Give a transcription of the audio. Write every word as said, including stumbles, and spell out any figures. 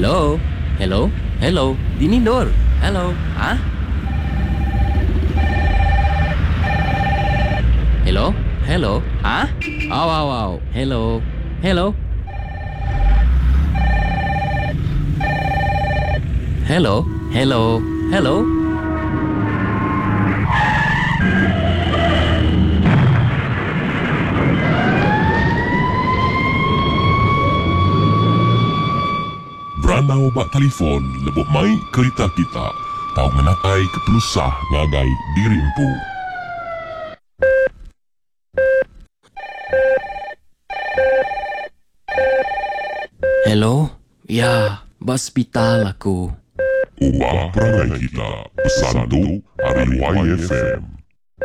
Hello? Hello? Hello? Dinindor? Hello? Ha? Hello? Hello? Ha? Aw, aw, aw. Hello? Hello? Hello? Hello? Hello? Berandau bak telefon lebih mai kereta kita. Tahu menakai kepelusah ngagai dirimpu. Hello? Ya, hospital aku. Ubah perangai kita. Pesan tu hari Y F M.